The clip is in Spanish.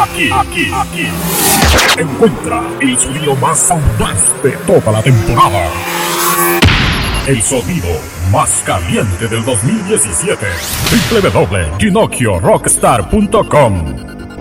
Aquí. Encuentra el sonido más audaz de toda la temporada. El sonido más caliente del 2017. www.GinocchioRockstar.com